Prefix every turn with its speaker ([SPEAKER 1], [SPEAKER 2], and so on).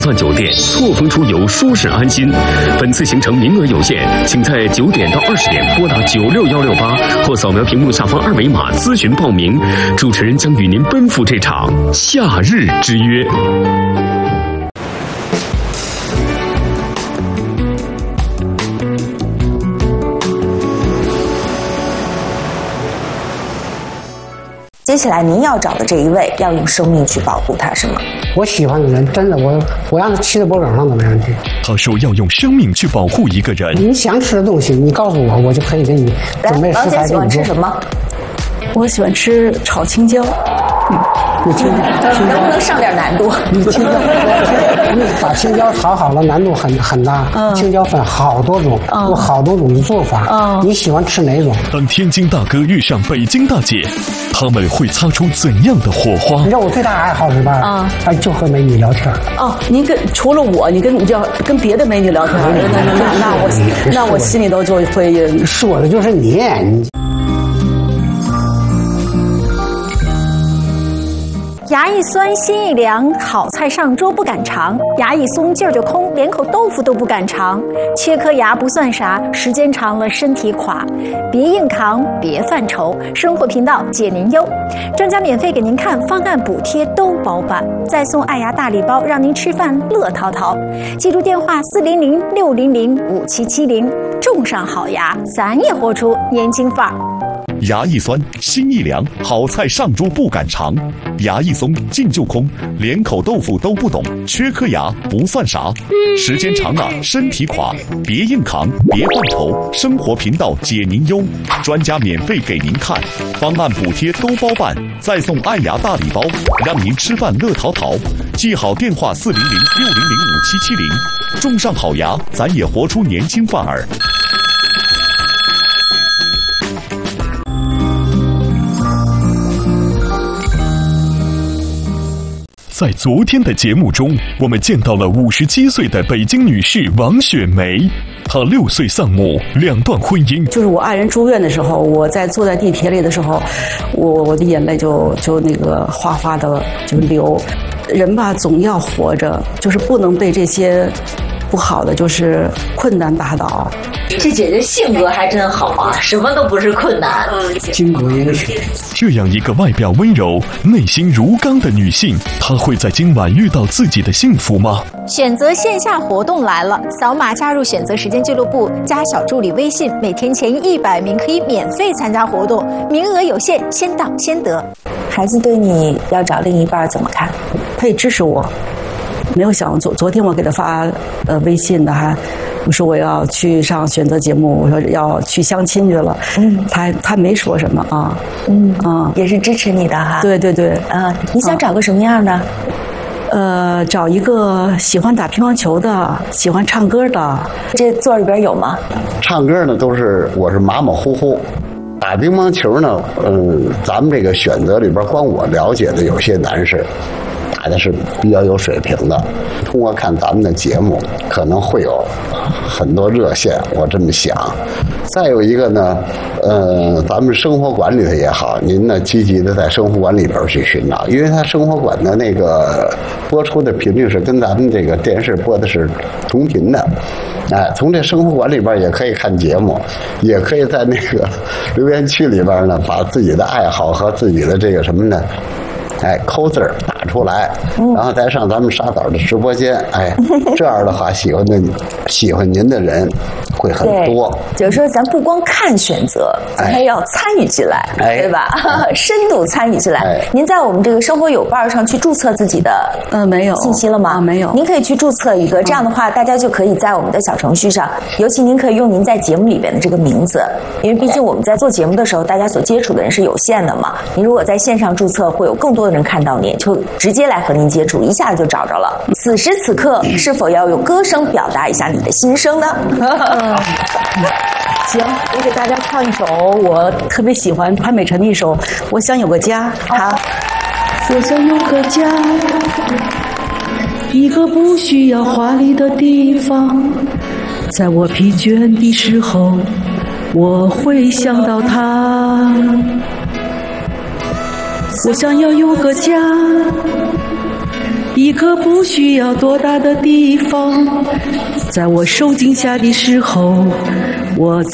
[SPEAKER 1] 钻酒店错峰出游，舒适安心。本次行程名额有限，请在9点到20点拨打96168或扫描屏幕下方2维码咨询报名。主持人将与您奔赴这场夏日之约。
[SPEAKER 2] 接下来您要找的这一位，要用生命去保护他，是吗？
[SPEAKER 3] 我喜欢的人，真的，我让他骑在脖梗上都没问题。
[SPEAKER 1] 他说要用生命去保护一个人。
[SPEAKER 3] 你想吃的东西，你告诉我，我就可以给你准备食材给你做。
[SPEAKER 2] 老姐喜欢吃什么？
[SPEAKER 4] 我喜欢吃炒青椒。
[SPEAKER 3] 你青椒
[SPEAKER 2] 能不能上点难度？
[SPEAKER 3] 你青椒，你把青椒炒好了，难度很大。青椒分好多种，有好多种的做法。你喜欢吃哪种？
[SPEAKER 1] 当天津大哥遇上北京大姐，他们会擦出怎样的火花？
[SPEAKER 3] 你知道我最大爱好是吧？就和美女聊天。
[SPEAKER 4] 哦，您除了我，你跟别的美女聊天，那我心里头就会
[SPEAKER 3] 说的就是你。
[SPEAKER 5] 牙一酸心一凉，好菜上桌不敢尝；牙一松劲儿就空，连口豆腐都不敢尝。缺颗牙不算啥，时间长了身体垮。别硬扛，别犯愁，生活频道解您忧。专家免费给您看，方案补贴都包办，再送爱牙大礼包，让您吃饭乐淘淘。记住电话400-600-5770，种上好牙，咱也活出年轻范儿。
[SPEAKER 6] 牙一酸，心一凉，好菜上桌不敢尝；牙一松，劲就空，连口豆腐都不懂。缺颗牙不算啥，时间长了身体垮。别硬扛，别犯愁，生活频道解您忧。专家免费给您看，方案补贴都包办，再送爱牙大礼包，让您吃饭乐淘淘。记好电话400-600-5770，种上好牙，咱也活出年轻范儿。
[SPEAKER 1] 在昨天的节目中，我们见到了57岁的北京女士王雪梅。她6岁丧母，2段婚姻。
[SPEAKER 4] 就是我爱人住院的时候，我坐在地铁里的时候，我的眼泪就那个哗哗的就流。人吧，总要活着，就是不能被这些不好的就是困难打倒。
[SPEAKER 2] 这姐姐性格还真好啊，什么都不是困难。
[SPEAKER 3] 巾帼英雄。
[SPEAKER 1] 这样一个外表温柔、内心如钢的女性，她会在今晚遇到自己的幸福吗？
[SPEAKER 5] 选择线下活动来了，扫码加入选择时间俱乐部，加小助理微信，每天前100名可以免费参加活动，名额有限，先到先得。
[SPEAKER 2] 孩子对你要找另一半怎么看？
[SPEAKER 4] 他也支持我。没有想昨天我给他发微信的哈，我说我要去上选择节目，我说要去相亲去了。他没说什么啊。
[SPEAKER 2] 也是支持你的哈。
[SPEAKER 4] 对对对。
[SPEAKER 2] 你想找个什么样的？
[SPEAKER 4] 找一个喜欢打乒乓球的，喜欢唱歌的。
[SPEAKER 2] 这座里边有吗？
[SPEAKER 7] 唱歌呢我是马马虎虎，打乒乓球呢，咱们这个选择里边，光我了解的有些男士。打的是比较有水平的，通过看咱们的节目，可能会有很多热线，我这么想。再有一个呢，咱们生活馆里头也好，您呢积极的在生活馆里边去寻找，因为它生活馆的那个播出的频率是跟咱们这个电视播的是同频的。从这生活馆里边也可以看节目，也可以在那个留言区里边呢，把自己的爱好和自己的这个什么呢，扣字打出来，然后再上咱们沙枣的直播间，这样的话喜欢您的人会很多。
[SPEAKER 2] 就是说，咱不光看选择，咱还要参与进来，对吧？深度参与进来。您在我们这个生活有伴上去注册自己的
[SPEAKER 4] 没有
[SPEAKER 2] 信息了吗？
[SPEAKER 4] 没有。
[SPEAKER 2] 您可以去注册一个，这样的话，大家就可以在我们的小程序上，尤其您可以用您在节目里边的这个名字，因为毕竟我们在做节目的时候，大家所接触的人是有限的嘛。您如果在线上注册，会有更多的人看到您，就直接来和您接触，一下就找着了。此时此刻，是否要用歌声表达一下你的心声呢？
[SPEAKER 4] 行，我给大家唱一首我特别喜欢潘美辰的一首《我想有个家》。好，
[SPEAKER 8] 我想有个家，一个不需要华丽的地方，在我疲倦的时候，我会想到他。我想要有个家， 一个不需要多大的地方，在我受惊吓的时候，我